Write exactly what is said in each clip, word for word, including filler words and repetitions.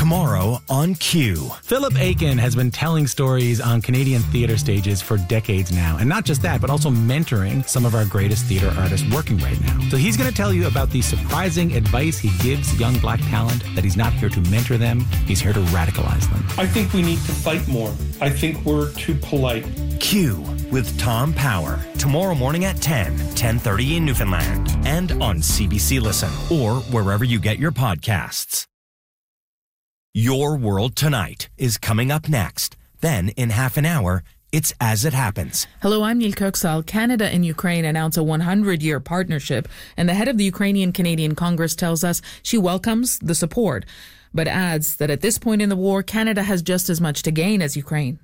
tomorrow on Q. Philip Aiken has been telling stories on Canadian theatre stages for decades now. And not just that, but also mentoring some of our greatest theatre artists working right now. So he's going to tell you about the surprising advice he gives young black talent, that he's not here to mentor them, he's here to radicalize them. I think we need to fight more. I think we're too polite. Q with Tom Power. Tomorrow morning at ten, ten thirty in Newfoundland. And on C B C Listen or wherever you get your podcasts. Your World Tonight is coming up next. Then, in half an hour, it's As It Happens. Hello, I'm Neil Kirksall. Canada and Ukraine announce a one hundred year partnership, and the head of the Ukrainian-Canadian Congress tells us she welcomes the support, but adds that at this point in the war, Canada has just as much to gain as Ukraine.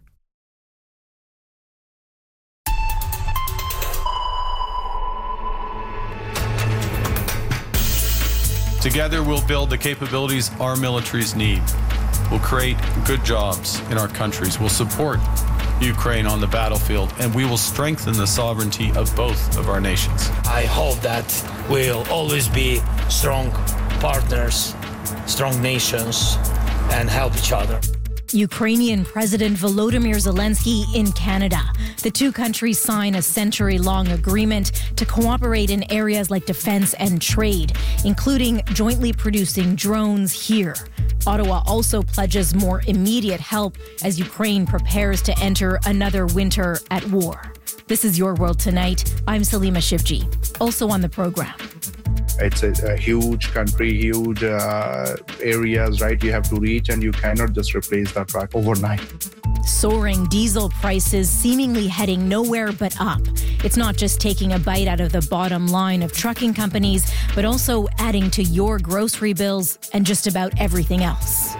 Together, we'll build the capabilities our militaries need. We'll create good jobs in our countries. We'll support Ukraine on the battlefield, and we will strengthen the sovereignty of both of our nations. I hope that we'll always be strong partners, strong nations, and help each other. Ukrainian President Volodymyr Zelensky in Canada. The two countries sign a century-long agreement to cooperate in areas like defense and trade, including jointly producing drones here. Ottawa also pledges more immediate help as Ukraine prepares to enter another winter at war. This is Your World Tonight. I'm Salima Shivji. Also on the program. It's a, a huge country, huge uh, areas, right? You have to reach, and you cannot just replace that truck overnight. Soaring diesel prices seemingly heading nowhere but up. It's not just taking a bite out of the bottom line of trucking companies, but also adding to your grocery bills and just about everything else.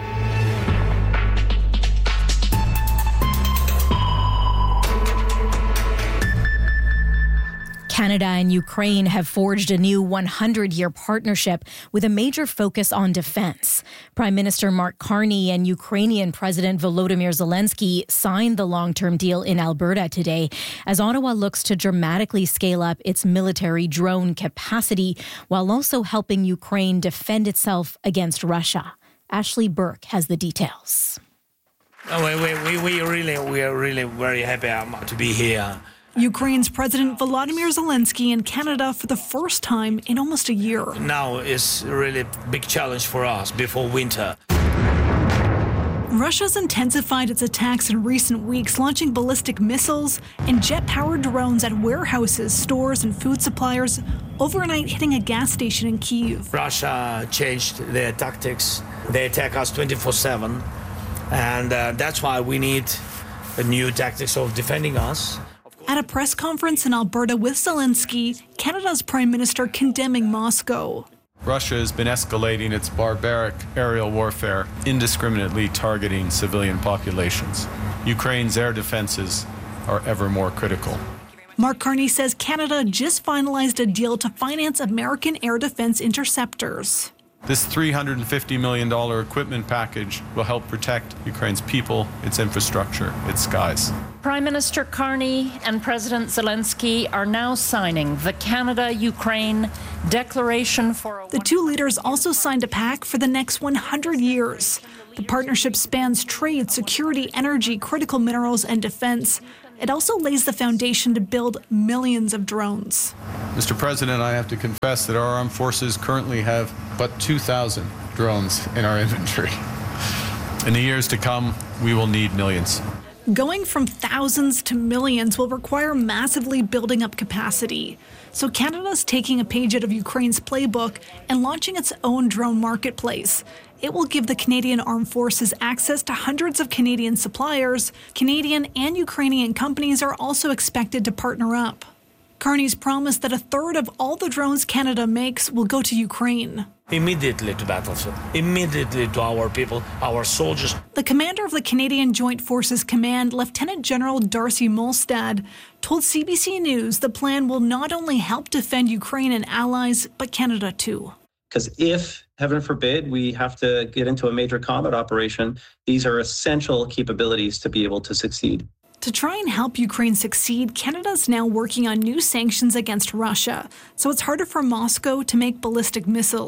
Canada and Ukraine have forged a new one hundred year partnership with a major focus on defense. Prime Minister Mark Carney and Ukrainian President Volodymyr Zelensky signed the long-term deal in Alberta today as Ottawa looks to dramatically scale up its military drone capacity while also helping Ukraine defend itself against Russia. Ashley Burke has the details. Oh, we, we, we really, we are really very happy to be here. Ukraine's President Volodymyr Zelensky in Canada for the first time in almost a year. Now is really a big challenge for us before winter. Russia's intensified its attacks in recent weeks, launching ballistic missiles and jet-powered drones at warehouses, stores, and food suppliers, overnight hitting a gas station in Kyiv. Russia changed their tactics. They attack us twenty-four seven, and uh, that's why we need a new tactics of defending us. At a press conference in Alberta with Zelensky, Canada's Prime Minister condemning Moscow. Russia has been escalating its barbaric aerial warfare, indiscriminately targeting civilian populations. Ukraine's air defenses are ever more critical. Mark Carney says Canada just finalized a deal to finance American air defense interceptors. This three hundred fifty million dollars equipment package will help protect Ukraine's people, its infrastructure, its skies. Prime Minister Carney and President Zelensky are now signing the Canada-Ukraine Declaration for a... The two leaders also signed a pact for the next one hundred years. The partnership spans trade, security, energy, critical minerals, and defense. It also lays the foundation to build millions of drones. Mister President, I have to confess that our armed forces currently have but two thousand drones in our inventory. In the years to come, we will need millions. Going from thousands to millions will require massively building up capacity. So Canada's taking a page out of Ukraine's playbook and launching its own drone marketplace. It will give the Canadian Armed Forces access to hundreds of Canadian suppliers. Canadian and Ukrainian companies are also expected to partner up. Carney's promised that a third of all the drones Canada makes will go to Ukraine. Immediately to battlefield, immediately to our people, our soldiers. The commander of the Canadian Joint Forces Command, Lieutenant General Darcy Molstad, told C B C News the plan will not only help defend Ukraine and allies, but Canada too. Because if, heaven forbid, we have to get into a major combat operation, these are essential capabilities to be able to succeed. To try and help Ukraine succeed, Canada's now working on new sanctions against Russia, so it's harder for Moscow to make ballistic missiles.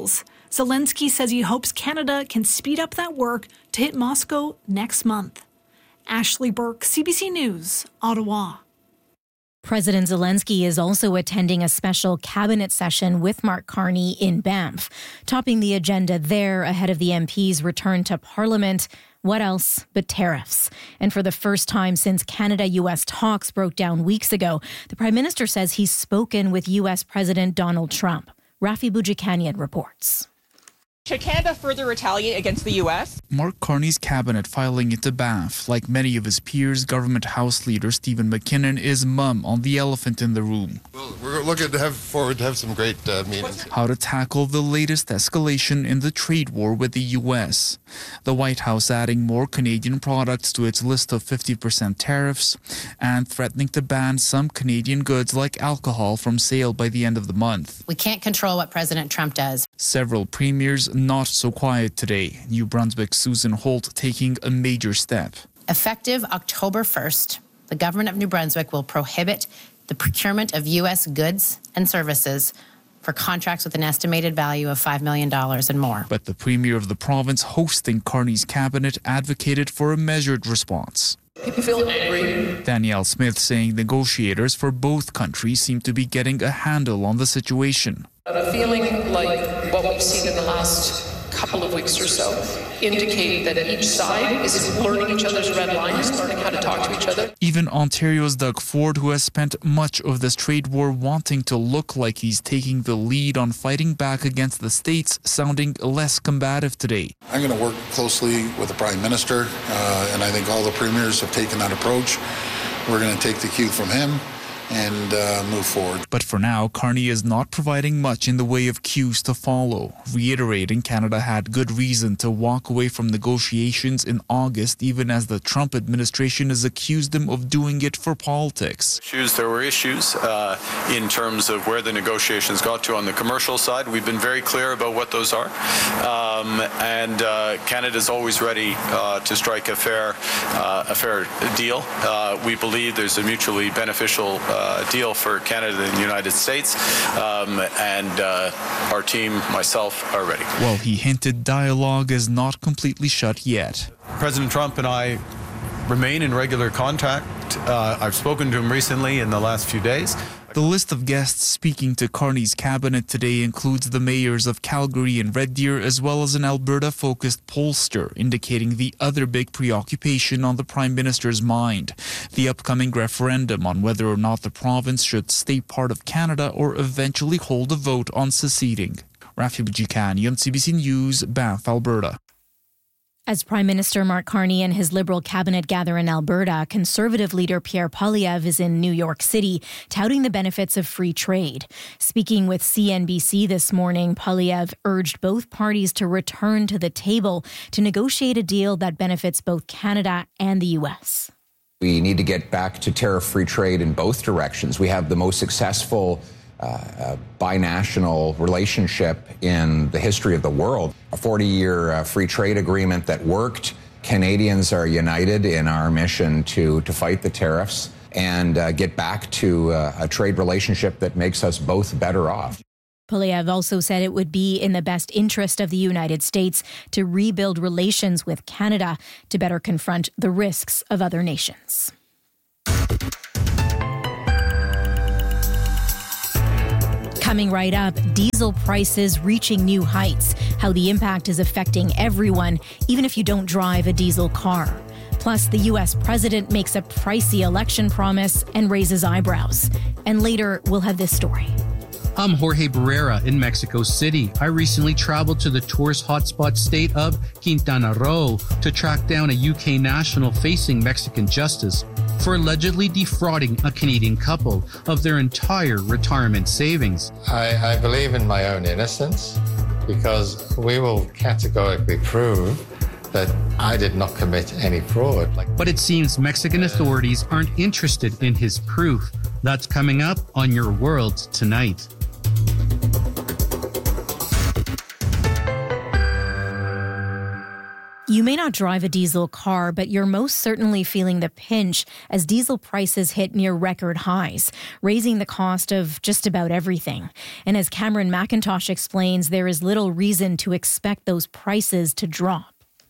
Zelensky says he hopes Canada can speed up that work to hit Moscow next month. Ashley Burke, C B C News, Ottawa. President Zelensky is also attending a special cabinet session with Mark Carney in Banff. Topping the agenda there ahead of the M P's return to Parliament, what else but tariffs? And for the first time since Canada-U S talks broke down weeks ago, the Prime Minister says he's spoken with U S President Donald Trump. Rafi Boudjikanian reports. Should Canada further retaliate against the U S? Mark Carney's cabinet filing into Banff. Like many of his peers, Government House Leader Stephen McKinnon is mum on the elephant in the room. Well, we're looking to have forward to have some great uh, meetings. How to tackle the latest escalation in the trade war with the U S. The White House adding more Canadian products to its list of fifty percent tariffs and threatening to ban some Canadian goods like alcohol from sale by the end of the month. We can't control what President Trump does. Several premiers not so quiet today. New Brunswick's Susan Holt taking a major step. Effective October first, the government of New Brunswick will prohibit the procurement of U S goods and services for contracts with an estimated value of five million dollars and more. But the Premier of the province hosting Carney's cabinet advocated for a measured response. People feel angry. Danielle Smith saying negotiators for both countries seem to be getting a handle on the situation. And a feeling like what we've seen in the last couple of weeks or so indicate that each side is learning each other's red lines, learning how to talk to each other. Even Ontario's Doug Ford, who has spent much of this trade war wanting to look like he's taking the lead on fighting back against the states, sounding less combative today. I'm going to work closely with the Prime Minister, uh, and I think all the premiers have taken that approach. We're going to take the cue from him and uh, move forward. But for now, Carney is not providing much in the way of cues to follow, reiterating Canada had good reason to walk away from negotiations in August, even as the Trump administration has accused them of doing it for politics. Issues, there were issues uh, in terms of where the negotiations got to on the commercial side. We've been very clear about what those are. Um, and uh, Canada's always ready uh, to strike a fair, uh, a fair deal. Uh, we believe there's a mutually beneficial Uh, deal for Canada and the United States, um, and uh, our team, myself, are ready. Well, he hinted dialogue is not completely shut yet. President Trump and I remain in regular contact. Uh, I've spoken to him recently in the last few days. The list of guests speaking to Carney's cabinet today includes the mayors of Calgary and Red Deer, as well as an Alberta-focused pollster, indicating the other big preoccupation on the Prime Minister's mind, the upcoming referendum on whether or not the province should stay part of Canada or eventually hold a vote on seceding. Rafi Boudjikanian, C B C News, Banff, Alberta. As Prime Minister Mark Carney and his Liberal cabinet gather in Alberta, Conservative leader Pierre Poilievre is in New York City, touting the benefits of free trade. Speaking with C N B C this morning, Poilievre urged both parties to return to the table to negotiate a deal that benefits both Canada and the U S. We need to get back to tariff-free trade in both directions. We have the most successful Uh, uh, binational relationship in the history of the world. A forty-year uh, free trade agreement that worked. Canadians are united in our mission to, to fight the tariffs and uh, get back to uh, a trade relationship that makes us both better off. Poilievre also said it would be in the best interest of the United States to rebuild relations with Canada to better confront the risks of other nations. Coming right up, diesel prices reaching new heights, how the impact is affecting everyone, even if you don't drive a diesel car. Plus, the U S president makes a pricey election promise and raises eyebrows. And later, we'll have this story. I'm Jorge Barrera in Mexico City. I recently traveled to the tourist hotspot state of Quintana Roo to track down a U K national facing Mexican justice for allegedly defrauding a Canadian couple of their entire retirement savings. I, I believe in my own innocence because we will categorically prove that I did not commit any fraud. But it seems Mexican authorities aren't interested in his proof. That's coming up on Your World tonight. You may not drive a diesel car, but you're most certainly feeling the pinch as diesel prices hit near record highs, raising the cost of just about everything. And as Cameron McIntosh explains, there is little reason to expect those prices to drop.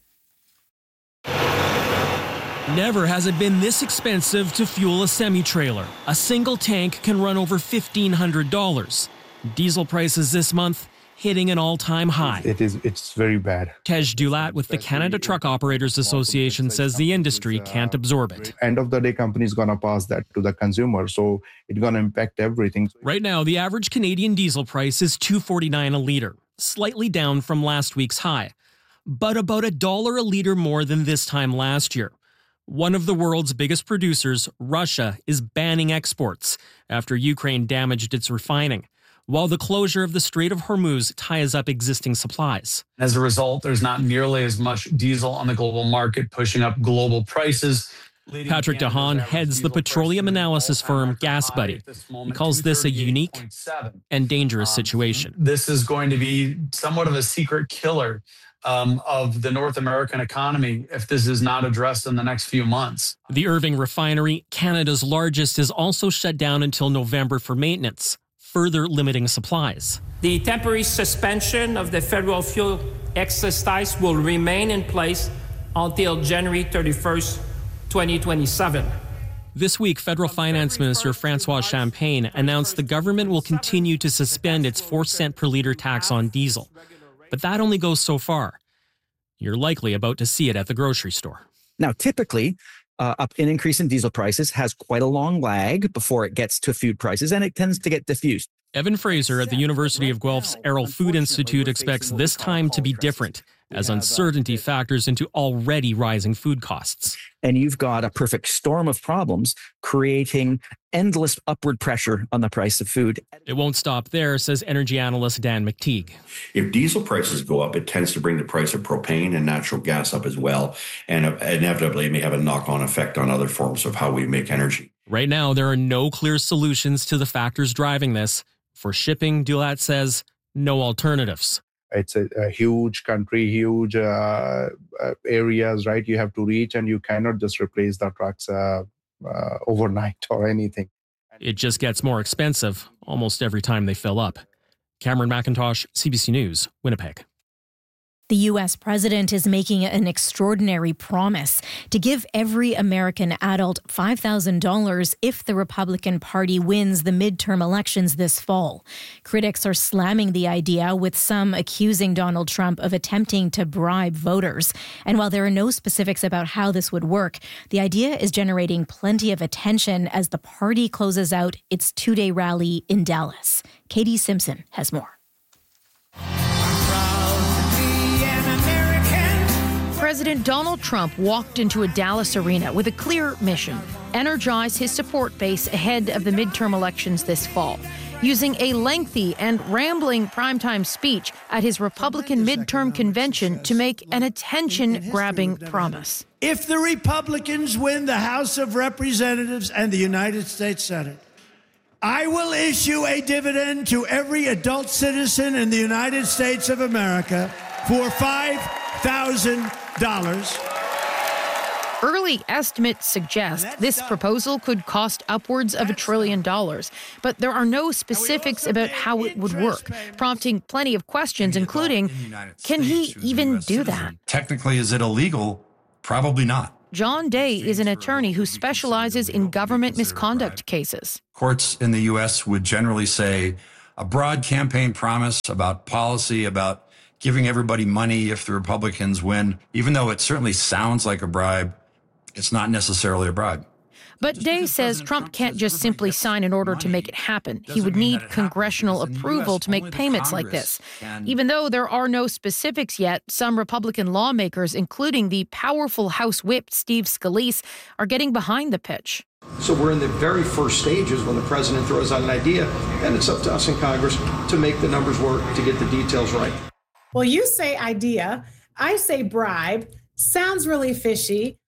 Never has it been this expensive to fuel a semi-trailer. A single tank can run over fifteen hundred dollars. Diesel prices this month hitting an all-time high. It is, it's very bad. Tej Dulat with the Canada Truck Operators Association says the industry can't absorb it. End of the day, company's going to pass that to the consumer, so it's going to impact everything. Right now, the average Canadian diesel price is two forty-nine a litre, slightly down from last week's high, but about a dollar a litre more than this time last year. One of the world's biggest producers, Russia, is banning exports after Ukraine damaged its refining, while the closure of the Strait of Hormuz ties up existing supplies. As a result, there's not nearly as much diesel on the global market, pushing up global prices. Patrick DeHaan heads the petroleum analysis firm GasBuddy. He calls this a unique and dangerous situation. This is going to be somewhat of a secret killer um, of the North American economy if this is not addressed in the next few months. The Irving refinery, Canada's largest, is also shut down until November for maintenance, further limiting supplies. The temporary suspension of the federal fuel excise tax will remain in place until January thirty-first, twenty twenty-seven. This week, Federal Finance Minister François Champagne announced the government will continue to suspend its four cent per litre tax on diesel. But that only goes so far. You're likely about to see it at the grocery store. Now, typically, Uh, up an increase in diesel prices has quite a long lag before it gets to food prices, and it tends to get diffused. Evan Fraser at the University of Guelph's Errol Food Institute expects this time to be different, as uncertainty factors into already rising food costs. And you've got a perfect storm of problems creating endless upward pressure on the price of food. It won't stop there, says energy analyst Dan McTeague. If diesel prices go up, it tends to bring the price of propane and natural gas up as well. And inevitably, it may have a knock-on effect on other forms of how we make energy. Right now, there are no clear solutions to the factors driving this. For shipping, Dulat says, no alternatives. It's a, a huge country, huge uh, uh, areas, right? You have to reach, and you cannot just replace the trucks uh, uh, overnight or anything. It just gets more expensive almost every time they fill up. Cameron McIntosh, C B C News, Winnipeg. The U S president is making an extraordinary promise to give every American adult five thousand dollars if the Republican Party wins the midterm elections this fall. Critics are slamming the idea, with some accusing Donald Trump of attempting to bribe voters. And while there are no specifics about how this would work, the idea is generating plenty of attention as the party closes out its two-day rally in Dallas. Katie Simpson has more. President Donald Trump walked into a Dallas arena with a clear mission: energize his support base ahead of the midterm elections this fall, using a lengthy and rambling primetime speech at his Republican midterm convention to make an attention-grabbing promise. If the Republicans win the House of Representatives and the United States Senate, I will issue a dividend to every adult citizen in the United States of America for five thousand dollars. Early estimates suggest this proposal could cost upwards of a trillion dollars, but there are no specifics about how it would work, prompting plenty of questions, including, can he even do that? Technically, is it illegal? Probably not. John Day is an attorney who specializes in government misconduct cases. Courts in the U S would generally say a broad campaign promise about policy, about giving everybody money if the Republicans win, even though it certainly sounds like a bribe, it's not necessarily a bribe. But Day says Trump can't just simply sign an order to make it happen. He would need congressional approval to make payments like this. Even though there are no specifics yet, some Republican lawmakers, including the powerful House Whip Steve Scalise, are getting behind the pitch. So we're in the very first stages when the president throws out an idea, and it's up to us in Congress to make the numbers work, to get the details right. Well, you say idea, I say bribe. Sounds really fishy.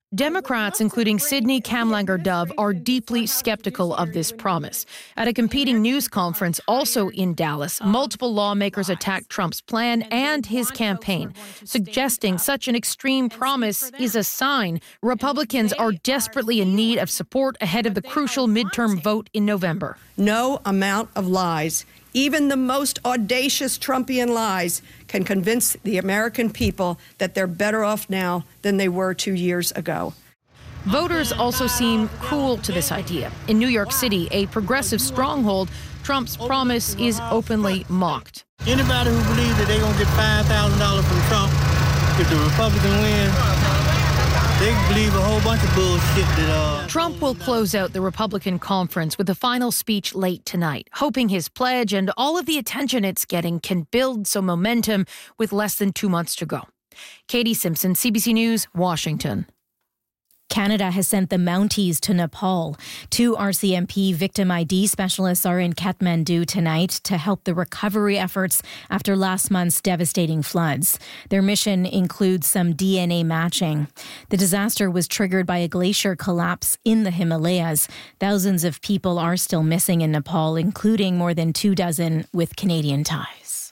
Democrats, including Sydney Kamlanger-Dove, are deeply skeptical of this promise. At a competing news conference also in Dallas, multiple lawmakers attacked Trump's plan and his campaign, suggesting such an extreme promise is a sign Republicans are desperately in need of support ahead of the crucial midterm vote in November. No amount of lies, even the most audacious Trumpian lies, can convince the American people that they're better off now than they were two years ago. Voters also seem cool to this idea. In New York City, a progressive stronghold, Trump's promise is openly mocked. Anybody who believes that they're going to get five thousand dollars from Trump if the Republican win, they believe a whole bunch of bullshit that... Uh... Trump will close out the Republican conference with a final speech late tonight, hoping his pledge and all of the attention it's getting can build some momentum with less than two months to go. Katie Simpson, C B C News, Washington. Canada has sent the Mounties to Nepal. Two R C M P victim I D specialists are in Kathmandu tonight to help the recovery efforts after last month's devastating floods. Their mission includes some D N A matching. The disaster was triggered by a glacier collapse in the Himalayas. Thousands of people are still missing in Nepal, including more than two dozen with Canadian ties.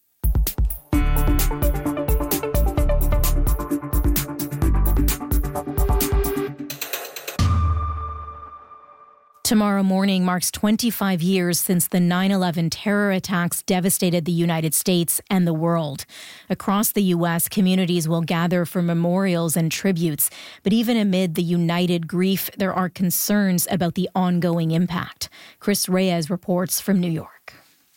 Tomorrow morning marks twenty-five years since the nine eleven terror attacks devastated the United States and the world. Across the U S, communities will gather for memorials and tributes. But even amid the united grief, there are concerns about the ongoing impact. Chris Reyes reports from New York.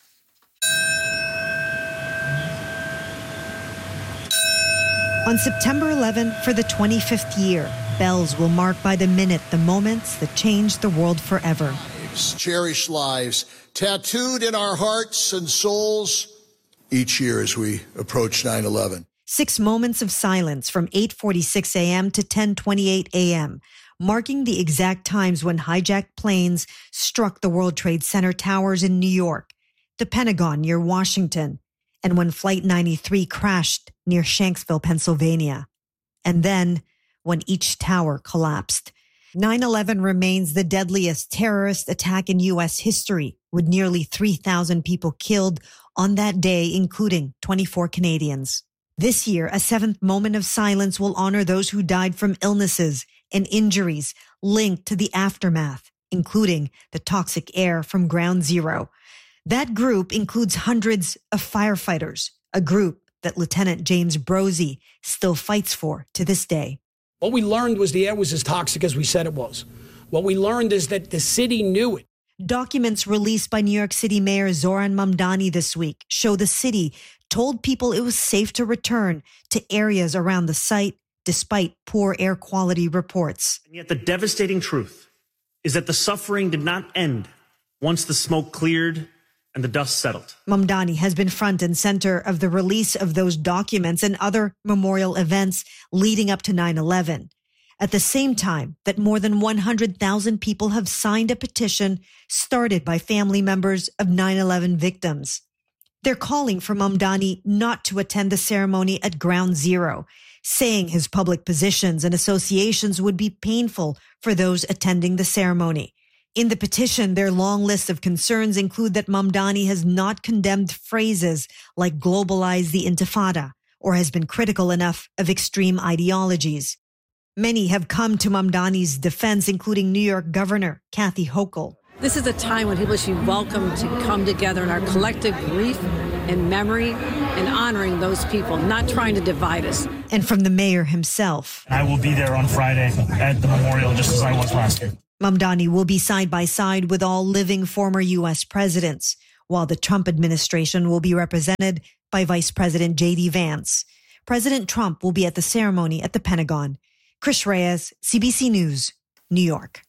On September eleventh, for the twenty-fifth year, bells will mark by the minute the moments that changed the world forever. Cherished lives, tattooed in our hearts and souls each year as we approach nine eleven. Six moments of silence from eight forty-six a.m. to ten twenty-eight a.m., marking the exact times when hijacked planes struck the World Trade Center towers in New York, the Pentagon near Washington, and when Flight ninety-three crashed near Shanksville, Pennsylvania. And then, when each tower collapsed. nine eleven remains the deadliest terrorist attack in U S history, with nearly three thousand people killed on that day, including twenty-four Canadians. This year, a seventh moment of silence will honor those who died from illnesses and injuries linked to the aftermath, including the toxic air from Ground Zero. That group includes hundreds of firefighters, a group that Lieutenant James Brozzi still fights for to this day. What we learned was the air was as toxic as we said it was. What we learned is that the city knew it. Documents released by New York City Mayor Zoran Mamdani this week show the city told people it was safe to return to areas around the site despite poor air quality reports. And yet the devastating truth is that the suffering did not end once the smoke cleared and the dust settled. Mamdani has been front and center of the release of those documents and other memorial events leading up to nine eleven. At the same time that more than one hundred thousand people have signed a petition started by family members of nine eleven victims. They're calling for Mamdani not to attend the ceremony at Ground Zero, saying his public positions and associations would be painful for those attending the ceremony. In the petition, their long list of concerns include that Mamdani has not condemned phrases like globalize the Intifada or has been critical enough of extreme ideologies. Many have come to Mamdani's defense, including New York Governor Kathy Hochul. This is a time when people should be welcome to come together in our collective grief and memory and honoring those people, not trying to divide us. And from the mayor himself. I will be there on Friday at the memorial just as I was last year. Mamdani will be side by side with all living former U S presidents, while the Trump administration will be represented by Vice President J D Vance. President Trump will be at the ceremony at the Pentagon. Chris Reyes, C B C News, New York.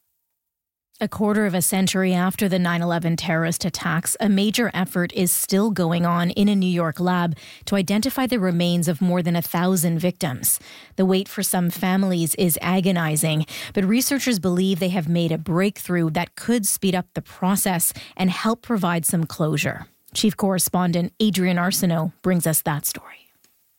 A quarter of a century after the nine eleven terrorist attacks, a major effort is still going on in a New York lab to identify the remains of more than a thousand victims. The wait for some families is agonizing, but researchers believe they have made a breakthrough that could speed up the process and help provide some closure. Chief Correspondent Adrian Arsenault brings us that story.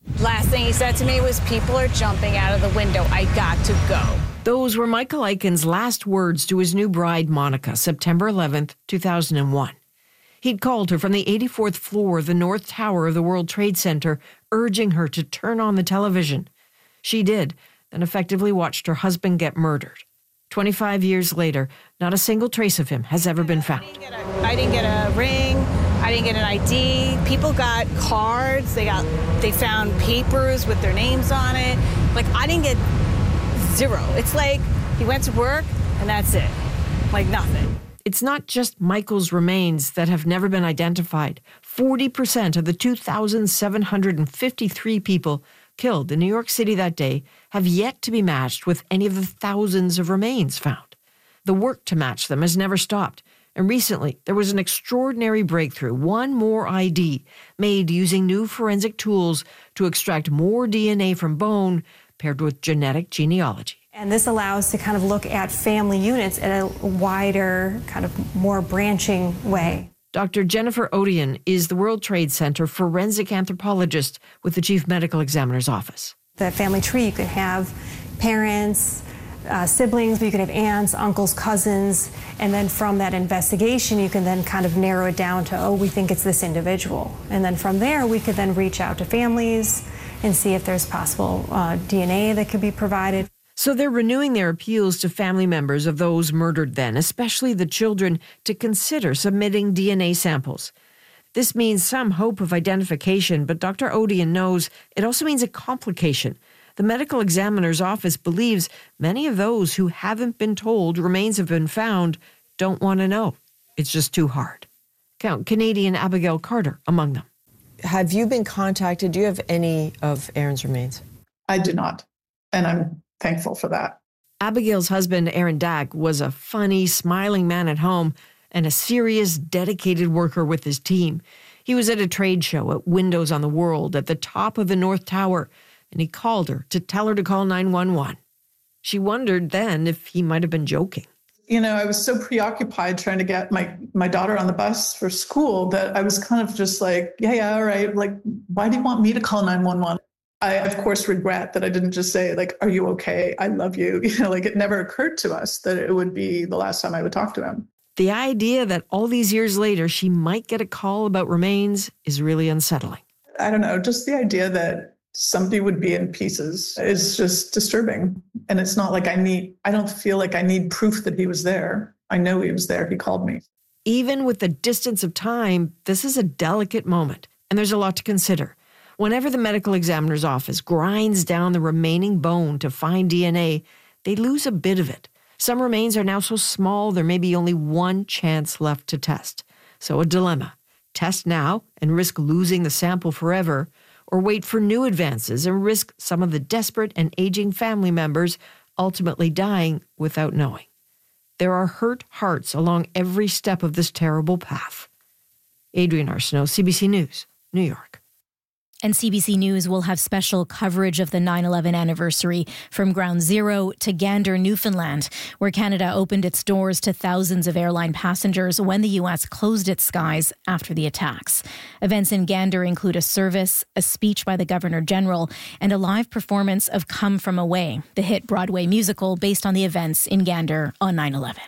Last thing he said to me was, people are jumping out of the window. I got to go. Those were Michael Eichen's last words to his new bride, Monica, September eleventh, two thousand one. He'd called her from the eighty-fourth floor of the North Tower of the World Trade Center, urging her to turn on the television. She did, and effectively watched her husband get murdered. twenty-five years later, not a single trace of him has ever been found. I didn't get a ring. I didn't get an I D. People got cards. They got, they found papers with their names on it. Like, I didn't get zero. It's like he went to work and that's it. Like nothing. It's not just Michael's remains that have never been identified. forty percent of the two thousand seven hundred fifty-three people killed in New York City that day have yet to be matched with any of the thousands of remains found. The work to match them has never stopped. And recently, there was an extraordinary breakthrough, one more I D, made using new forensic tools to extract more D N A from bone paired with genetic genealogy. And this allows to kind of look at family units in a wider, kind of more branching way. Doctor Jennifer Odian is the World Trade Center forensic anthropologist with the Chief Medical Examiner's Office. The family tree, you could have parents, uh, siblings, but you could have aunts, uncles, cousins, and then from that investigation, you can then kind of narrow it down to, oh, we think it's this individual. And then from there, we could then reach out to families and see if there's possible uh, D N A that could be provided. So they're renewing their appeals to family members of those murdered then, especially the children, to consider submitting D N A samples. This means some hope of identification, but Doctor Odian knows it also means a complication. The medical examiner's office believes many of those who haven't been told remains have been found don't want to know. It's just too hard. Count Canadian Abigail Carter among them. Have you been contacted? Do you have any of Aaron's remains? I do not, and I'm thankful for that. Abigail's husband, Aaron Dack, was a funny, smiling man at home and a serious, dedicated worker with his team. He was at a trade show at Windows on the World at the top of the North Tower, and he called her to tell her to call nine one one. She wondered then if he might have been joking. You know, I was so preoccupied trying to get my, my daughter on the bus for school that I was kind of just like, yeah, yeah, all right. Like, why do you want me to call nine one one? I, of course, regret that I didn't just say, like, are you okay? I love you. You know, like it never occurred to us that it would be the last time I would talk to him. The idea that all these years later she might get a call about remains is really unsettling. I don't know, just the idea that somebody would be in pieces is just disturbing. And it's not like I need, I don't feel like I need proof that he was there. I know he was there. He called me. Even with the distance of time, this is a delicate moment, and there's a lot to consider. Whenever the medical examiner's office grinds down the remaining bone to find D N A, they lose a bit of it. Some remains are now so small there may be only one chance left to test. So a dilemma. Test now and risk losing the sample forever, or wait for new advances and risk some of the desperate and aging family members ultimately dying without knowing. There are hurt hearts along every step of this terrible path. Adrienne Arsenault, C B C News, New York. And C B C News will have special coverage of the nine eleven anniversary from Ground Zero to Gander, Newfoundland, where Canada opened its doors to thousands of airline passengers when the U S closed its skies after the attacks. Events in Gander include a service, a speech by the Governor General, and a live performance of Come From Away, the hit Broadway musical based on the events in Gander on nine eleven.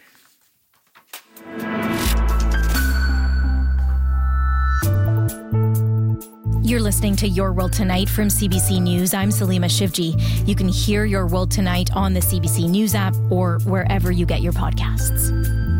You're listening to Your World Tonight from C B C News. I'm Salima Shivji. You can hear Your World Tonight on the C B C News app or wherever you get your podcasts.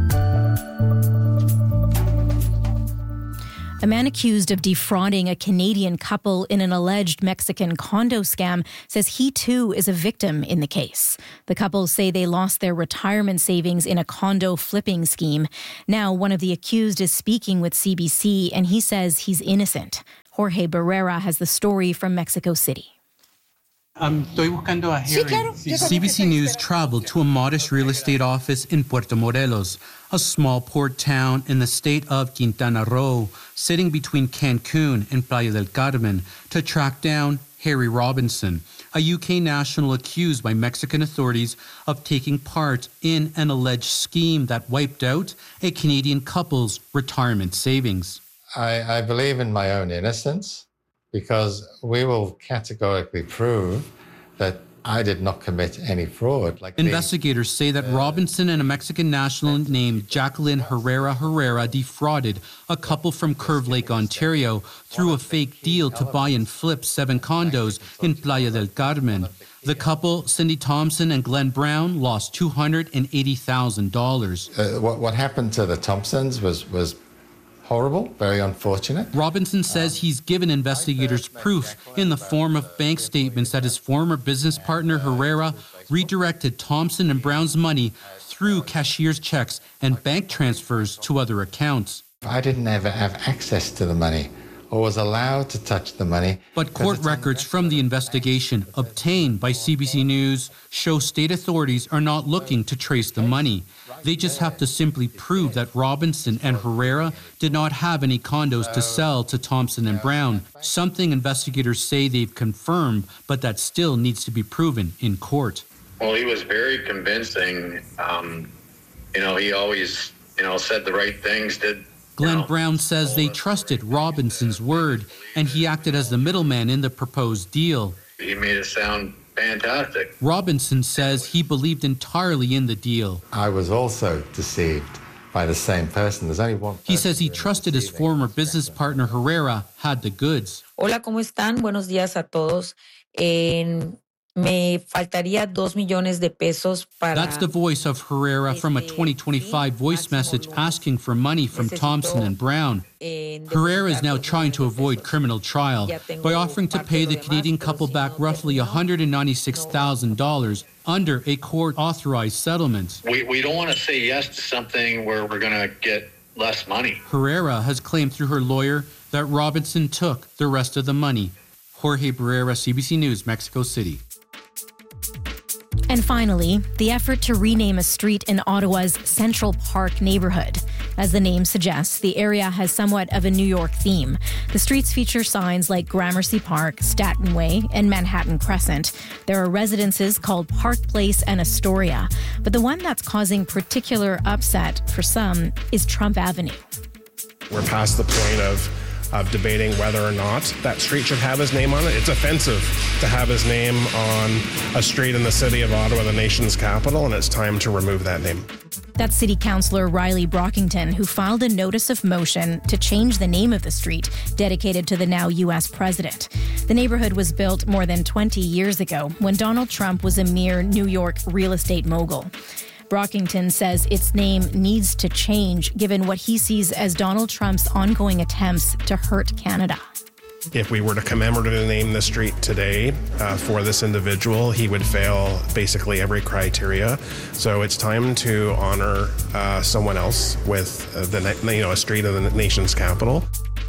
A man accused of defrauding a Canadian couple in an alleged Mexican condo scam says he too is a victim in the case. The couple say they lost their retirement savings in a condo flipping scheme. Now, one of the accused is speaking with C B C, and he says he's innocent. Jorge Barrera has the story from Mexico City. Um, estoy buscando a hearing. C B C News traveled to a modest real estate office in Puerto Morelos, a small port town in the state of Quintana Roo, sitting between Cancun and Playa del Carmen, to track down Harry Robinson, a U K national accused by Mexican authorities of taking part in an alleged scheme that wiped out a Canadian couple's retirement savings. I, I believe in my own innocence. because we will categorically prove that I did not commit any fraud. Like Investigators say that Robinson and a Mexican national named Jacqueline Herrera Herrera defrauded a couple from Curve Lake, Ontario, through a fake deal to buy and flip seven condos in Playa del Carmen. The couple, Cindy Thompson and Glenn Brown, lost two hundred eighty thousand dollars. Uh, what, what happened to the Thompsons was, was horrible, very unfortunate. Robinson says he's given investigators proof in the form of bank statements that his former business partner Herrera redirected Thompson and Brown's money through cashier's checks and bank transfers to other accounts. I didn't ever have access to the money or was allowed to touch the money. But court records from the investigation obtained by C B C News show state authorities are not looking to trace the money. They just have to simply prove that Robinson and Herrera did not have any condos to sell to Thompson and Brown, something investigators say they've confirmed, but that still needs to be proven in court. Well, he was very convincing. Um, you know, he always, you know, said the right things, did Glenn Brown says they trusted Robinson's word, and he acted as the middleman in the proposed deal. He made it sound fantastic. Robinson says he believed entirely in the deal. I was also deceived by the same person. There's only one person. He says he trusted his former business partner Herrera had the goods. Hola, ¿cómo están? Buenos días a todos. En... Me faltaría dos millones de pesos para... That's the voice of Herrera from a twenty twenty-five voice message asking for money from Thompson and Brown. Herrera is now trying to avoid criminal trial by offering to pay the Canadian couple back roughly one hundred ninety-six thousand dollars under a court-authorized settlement. We, we don't want to say yes to something where we're going to get less money. Herrera has claimed through her lawyer that Robinson took the rest of the money. Jorge Barrera, C B C News, Mexico City. And finally, the effort to rename a street in Ottawa's Central Park neighborhood. As the name suggests, the area has somewhat of a New York theme. The streets feature signs like Gramercy Park, Staten Way, and Manhattan Crescent. There are residences called Park Place and Astoria. But the one that's causing particular upset for some is Trump Avenue. We're past the point of of debating whether or not that street should have his name on it. It's offensive to have his name on a street in the city of Ottawa, the nation's capital, and it's time to remove that name. That's City Councillor Riley Brockington, who filed a notice of motion to change the name of the street dedicated to the now U S president. The neighborhood was built more than twenty years ago when Donald Trump was a mere New York real estate mogul. Brockington says its name needs to change given what he sees as Donald Trump's ongoing attempts to hurt Canada. If we were to commemorate name the street today uh, for this individual, he would fail basically every criteria. So it's time to honor uh, someone else with uh, the you know a street in the nation's capital.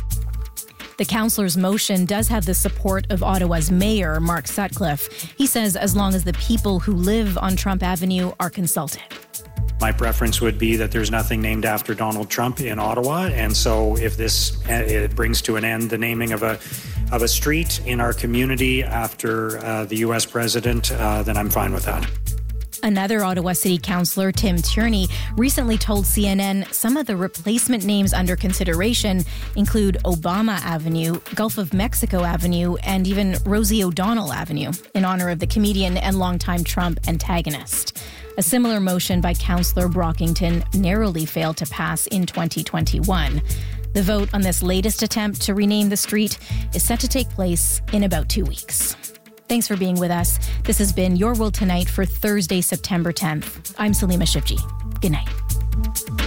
The councillor's motion does have the support of Ottawa's mayor, Mark Sutcliffe. He says as long as the people who live on Trump Avenue are consulted. My preference would be that there's nothing named after Donald Trump in Ottawa, and so if this it brings to an end the naming of a of a street in our community after uh, the U S president, uh, then I'm fine with that. Another Ottawa City Councillor, Tim Tierney, recently told C N N some of the replacement names under consideration include Obama Avenue, Gulf of Mexico Avenue, and even Rosie O'Donnell Avenue, in honor of the comedian and longtime Trump antagonist. A similar motion by Councillor Brockington narrowly failed to pass in twenty twenty-one. The vote on this latest attempt to rename the street is set to take place in about two weeks. Thanks for being with us. This has been Your World Tonight for Thursday, September tenth. I'm Salima Shivji. Good night.